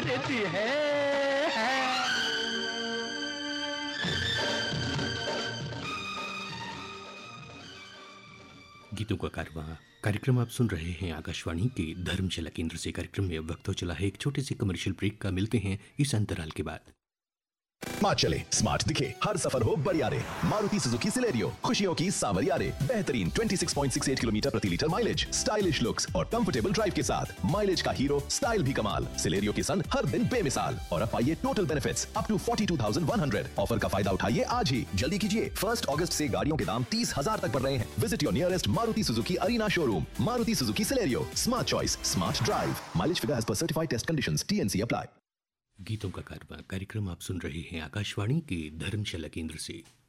देती है। गीतों का कारवां कार्यक्रम आप सुन रहे हैं आकाशवाणी के धर्मशाला केंद्र से। कार्यक्रम में वक्त हो चला है एक छोटे से कमर्शियल ब्रेक का। मिलते हैं इस अंतराल के बाद। स्मार्ट चले स्मार्ट दिखे, हर सफर हो बरियारे। मारुति सुजुकी सिलेरियो, खुशियों की सावरियारे। बेहतरीन 26.68 किलोमीटर प्रति लीटर माइलेज, स्टाइलिश लुक्स और कंफर्टेबल ड्राइव के साथ माइलेज का हीरो, स्टाइल भी कमाल। सिलेरियो की सन हर दिन बेमिसाल। और अब पाइए total benefits up to 42,100। Offer का फायदा उठाइए आज ही, जल्दी कीजिए। 1 अगस्त से गाड़ियों के दाम 30,000 तक बढ़ रहे हैं। Visit your nearest Maruti Suzuki arena showroom. Maruti Suzuki Celerio, smart choice, smart drive. Mileage figure as per certified test conditions, TNC apply. गीतों का कारवां कार्यक्रम आप सुन रहे हैं आकाशवाणी के धर्मशाला केंद्र से।